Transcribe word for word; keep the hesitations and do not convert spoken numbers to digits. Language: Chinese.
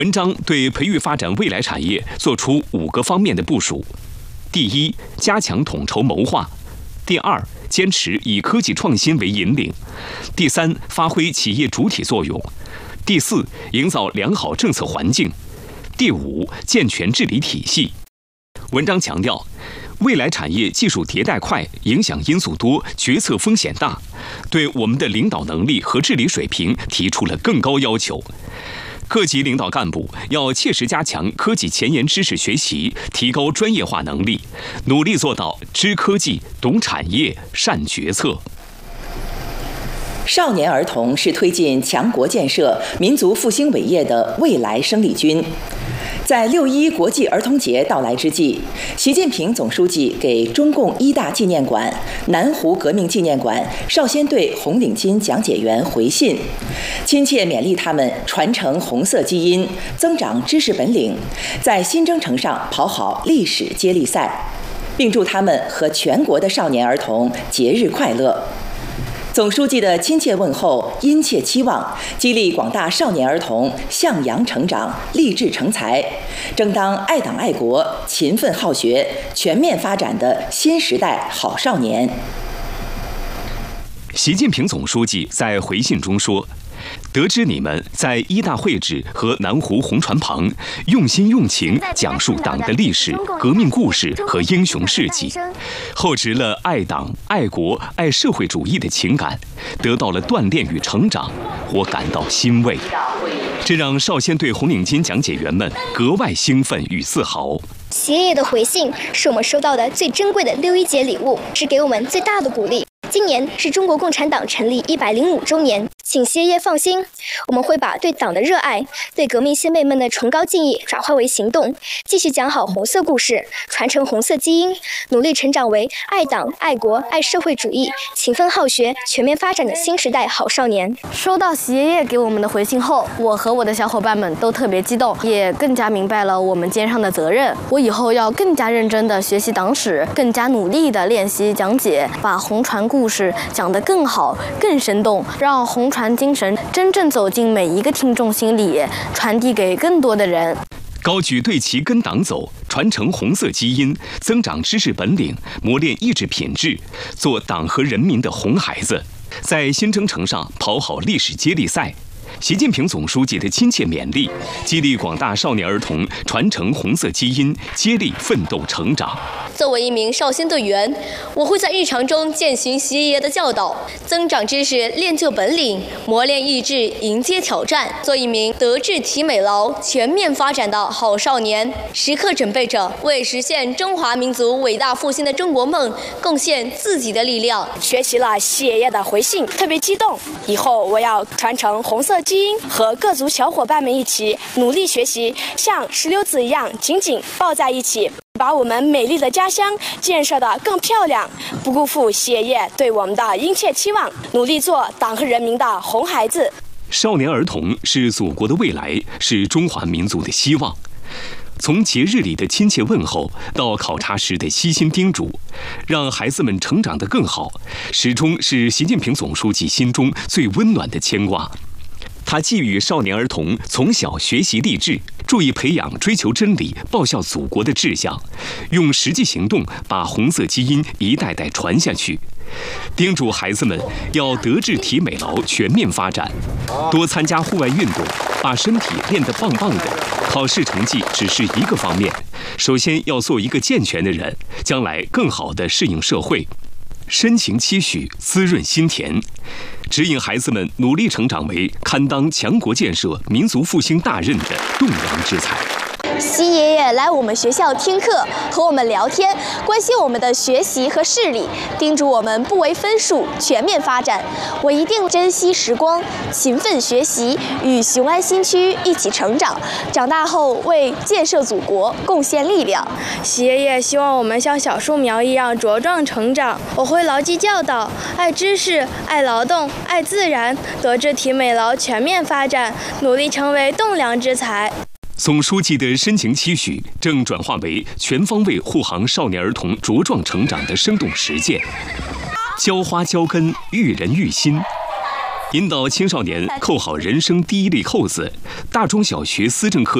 文章对培育发展未来产业作出五个方面的部署：第一，加强统筹谋划；第二，坚持以科技创新为引领；第三，发挥企业主体作用；第四，营造良好政策环境；第五，健全治理体系。文章强调，未来产业技术迭代快，影响因素多，决策风险大，对我们的领导能力和治理水平提出了更高要求。各级领导干部要切实加强科技前沿知识学习，提高专业化能力，努力做到知科技、懂产业、善决策。 少年儿童是推进强国建设、民族复兴伟业的未来生力军。在六一国际儿童节到来之际，习近平总书记给中共一大纪念馆、南湖革命纪念馆少先队红领巾讲解员回信，亲切勉励他们传承红色基因，增长知识本领，在新征程上跑好历史接力赛，并祝他们和全国的少年儿童节日快乐。总书记的亲切问候、殷切期望，激励广大少年儿童向阳成长、立志成才，争当爱党爱国、勤奋好学、全面发展的新时代好少年。 习近平总书记在回信中说，得知你们在一大会址和南湖红船旁用心用情讲述党的历史、革命故事和英雄事迹，厚植了爱党、爱国、爱社会主义的情感，得到了锻炼与成长，我感到欣慰。这让少先队红领巾讲解员们格外兴奋与自豪。 习爷爷的回信是我们收到的最珍贵的六一节礼物，是给我们最大的鼓励。今年是中国共产党成立一百零五周年，请习爷爷放心，我们会把对党的热爱、对革命先辈们的崇高敬意转化为行动，继续讲好红色故事，传承红色基因，努力成长为爱党、爱国、爱社会主义、勤奋好学、全面发展的新时代好少年。 收到习爷爷给我们的回信后，我和我的小伙伴们都特别激动，也更加明白了我们肩上的责任。我以后要更加认真地学习党史，更加努力地练习讲解，把红船故事讲得更好、更生动，让红船精神真正走进每一个听众心里，传递给更多的人。 高举队旗跟党走，传承红色基因，增长知识本领，磨练意志品质，做党和人民的红孩子，在新征程上跑好历史接力赛。习近平总书记的亲切勉励，激励广大少年儿童传承红色基因，接力奋斗成长。 作为一名少先队员，我会在日常中践行习爷爷的教导，增长知识，练就本领，磨练意志，迎接挑战，做一名德智体美劳全面发展的好少年，时刻准备着为实现中华民族伟大复兴的中国梦贡献自己的力量。 学习了习爷爷的回信，特别激动，以后我要传承红色基因，和各族小伙伴们一起努力学习，像石榴籽一样紧紧抱在一起，把我们美丽的家乡建设得更漂亮，不辜负习爷爷对我们的殷切期望，努力做党和人民的红孩子。 少年儿童是祖国的未来，是中华民族的希望。从节日里的亲切问候到考察时的悉心叮嘱，让孩子们成长得更好，始终是习近平总书记心中最温暖的牵挂。他寄予少年儿童从小学习立志，注意培养追求真理、报效祖国的志向，用实际行动把红色基因一代代传下去。叮嘱孩子们要德智体美劳全面发展，多参加户外运动，把身体练得棒棒的。考试成绩只是一个方面，首先要做一个健全的人，将来更好地适应社会。深情期许，滋润心田，指引孩子们努力成长为堪当强国建设、民族复兴大任的栋梁之才。 习爷爷来我们学校听课，和我们聊天，关心我们的学习和视力，叮嘱我们不为分数，全面发展。我一定珍惜时光，勤奋学习，与雄安新区一起成长，长大后为建设祖国贡献力量。 习爷爷希望我们像小树苗一样茁壮成长，我会牢记教导，爱知识、爱劳动、爱自然，德智体美劳全面发展，努力成为栋梁之才。 总书记的深情期许正转化为全方位护航少年儿童茁壮成长的生动实践。浇花浇根，育人育心。 引导青少年扣好人生第一粒扣子。大中小学思政课